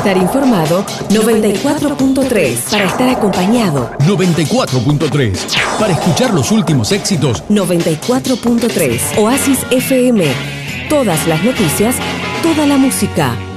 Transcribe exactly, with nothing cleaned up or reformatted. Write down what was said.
estar informado, noventa y cuatro punto tres. Para estar acompañado, noventa y cuatro punto tres. Para escuchar los últimos éxitos, noventa y cuatro punto tres. Oasis F M. Todas las noticias, toda la música.